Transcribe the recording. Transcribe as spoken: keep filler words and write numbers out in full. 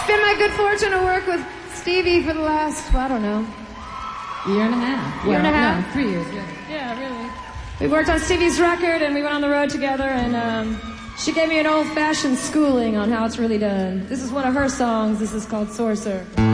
It's been my good fortune to work with Stevie for the last, well, I don't know. Year and a half. Year well, and a half? No, three years, yeah. Yeah, really. We worked on Stevie's record, and we went on the road together, and um, she gave me an old-fashioned schooling on how it's really done. This is one of her songs. This is called Sorcerer.